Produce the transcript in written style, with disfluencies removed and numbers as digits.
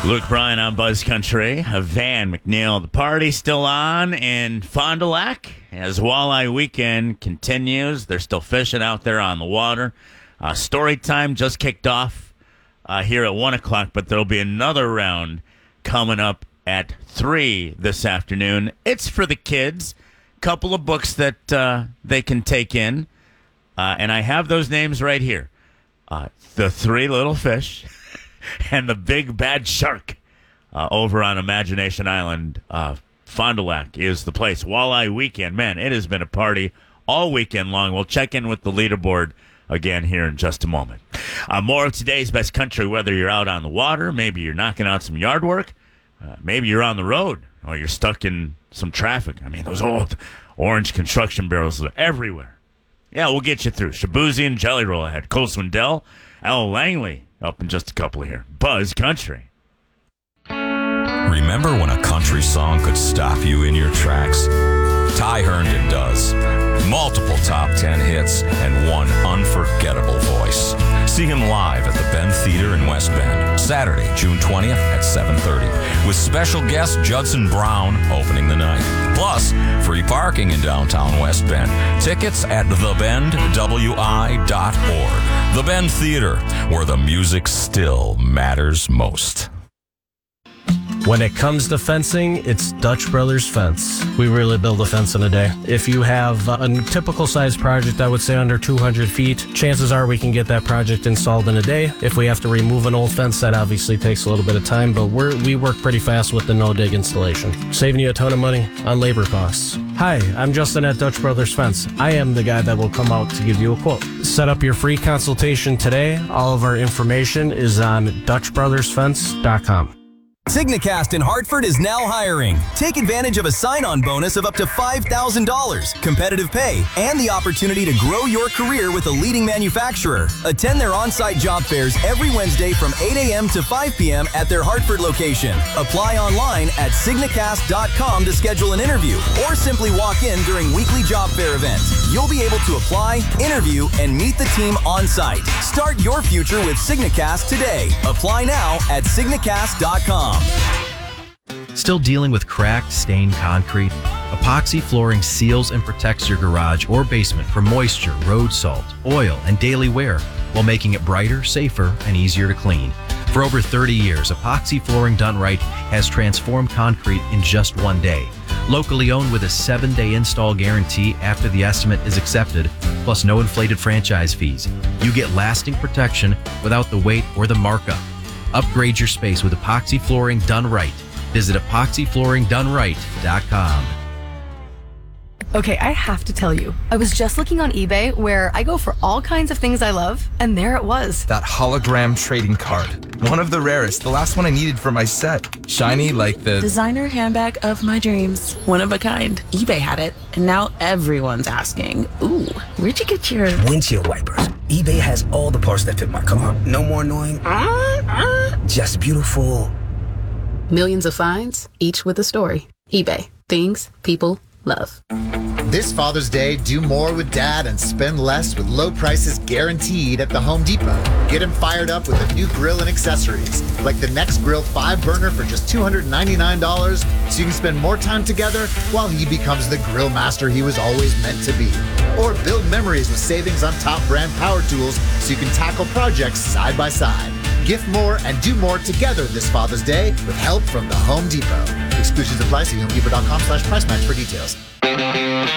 Luke Bryan on Buzz Country. Van McNeil, the party still on in Fond du Lac as Walleye Weekend continues. They're still fishing out there on the water. Story time just kicked off here at 1 o'clock, but there'll be another round coming up at 3 this afternoon. It's for the kids. Couple of books that they can take in. And I have those names right here. The Three Little Fish and the Big Bad Shark over on Imagination Island. Fond du Lac is the place. Walleye Weekend. Man, it has been a party all weekend long. We'll check in with the leaderboard again here in just a moment. More of today's best country, whether you're out on the water, maybe you're knocking out some yard work, maybe you're on the road, or you're stuck in some traffic. I mean, those old orange construction barrels are everywhere. Yeah, we'll get you through. Shabuzi and Jelly Roll ahead. Cole Swindell, Al Langley up in just a couple here. Buzz Country. Remember when a country song could stop you in your tracks? Ty Herndon does. Multiple top 10 hits and one unforgettable voice. See him live at the Bend Theater in West Bend, Saturday, June 20th at 7:30, with special guest Judson Brown opening the night. Plus, free parking in downtown West Bend. Tickets at thebendwi.org. The Bend Theater, where the music still matters most. When it comes to fencing, it's Dutch Brothers Fence. We really build a fence in a day. If you have a typical size project, I would say under 200 feet, chances are we can get that project installed in a day. If we have to remove an old fence, that obviously takes a little bit of time, but we work pretty fast with the no-dig installation, saving you a ton of money on labor costs. Hi, I'm Justin at Dutch Brothers Fence. I am the guy that will come out to give you a quote. Set up your free consultation today. All of our information is on DutchBrothersFence.com. Signacast in Hartford is now hiring. Take advantage of a sign-on bonus of up to $5,000, competitive pay, and the opportunity to grow your career with a leading manufacturer. Attend their on-site job fairs every Wednesday from 8 a.m. to 5 p.m. at their Hartford location. Apply online at Signacast.com to schedule an interview, or simply walk in during weekly job fair events. You'll be able to apply, interview, and meet the team on-site. Start your future with Signacast today. Apply now at Signacast.com. Still dealing with cracked, stained concrete? Epoxy flooring seals and protects your garage or basement from moisture, road salt, oil, and daily wear, while making it brighter, safer, and easier to clean. For over 30 years, Epoxy Flooring Done Right has transformed concrete in just one day. Locally owned with a 7-day install guarantee after the estimate is accepted, plus no inflated franchise fees. You get lasting protection without the weight or the markup. Upgrade your space with Epoxy Flooring Done Right. Visit epoxyflooringdoneright.com. Okay, I have to tell you, I was just looking on eBay where I go for all kinds of things I love, and there it was. That hologram trading card. One of the rarest. The last one I needed for my set. Shiny like the designer handbag of my dreams. One of a kind. eBay had it, and now everyone's asking, ooh, where'd you get your windshield wipers? eBay has all the parts that fit my car. No more annoying. Just beautiful. Millions of finds, each with a story. eBay. Things people love. This Father's Day, do more with Dad and spend less with low prices guaranteed at the Home Depot. Get him fired up with a new grill and accessories, like the Next Grill 5-burner for just $299, so you can spend more time together while he becomes the grill master he was always meant to be. Or build memories with savings on top brand power tools so you can tackle projects side by side. Gift more and do more together this Father's Day with help from the Home Depot. Exclusions apply. See HomeDepot.com/price match for details.